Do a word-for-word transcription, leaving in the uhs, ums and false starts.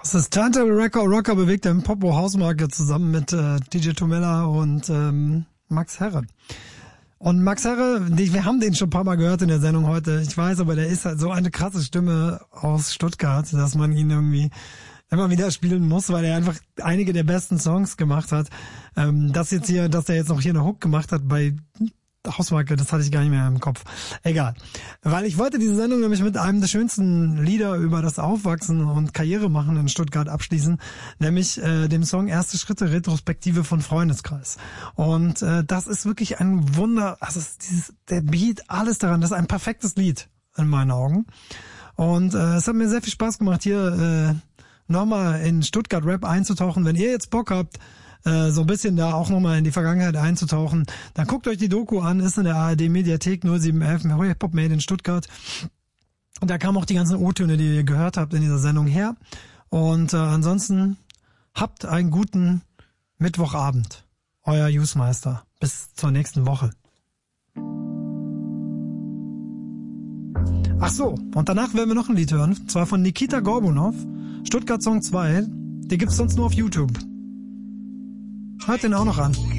Das ist Turntable Rocker, Rocker bewegt im Popo Hausmarke zusammen mit äh, D J Tomella und ähm, Max Herre. Und Max Herre, wir haben den schon ein paar Mal gehört in der Sendung heute. Ich weiß, aber der ist halt so eine krasse Stimme aus Stuttgart, dass man ihn irgendwie immer wieder spielen muss, weil er einfach einige der besten Songs gemacht hat. Ähm, das jetzt hier, dass er jetzt noch hier eine Hook gemacht hat bei Hausmarke, das hatte ich gar nicht mehr im Kopf. Egal. Weil ich wollte diese Sendung nämlich mit einem der schönsten Lieder über das Aufwachsen und Karriere machen in Stuttgart abschließen, nämlich äh, dem Song Erste Schritte, Retrospektive von Freundeskreis. Und äh, das ist wirklich ein Wunder, also dieses, der Beat, alles daran, das ist ein perfektes Lied in meinen Augen. Und äh, es hat mir sehr viel Spaß gemacht, hier äh, nochmal in Stuttgart Rap einzutauchen. Wenn ihr jetzt Bock habt, so ein bisschen da auch nochmal in die Vergangenheit einzutauchen, dann guckt euch die Doku an, ist in der A R D Mediathek null sieben elf, Hip-Hop Made in Stuttgart. Und da kamen auch die ganzen O-Töne, die ihr gehört habt in dieser Sendung her. Und äh, ansonsten habt einen guten Mittwochabend. Euer Jusmeister. Bis zur nächsten Woche. Ach so, und danach werden wir noch ein Lied hören, und zwar von Nikita Gorbunov, Stuttgart Song zwei. Den gibt's sonst nur auf YouTube. Hört den auch noch an.